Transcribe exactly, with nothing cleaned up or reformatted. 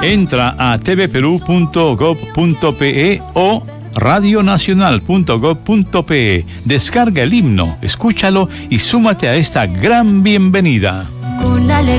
Entra a t v perú punto gov punto pe o radionacional punto gov punto pe. Descarga el himno, escúchalo y súmate a esta gran bienvenida.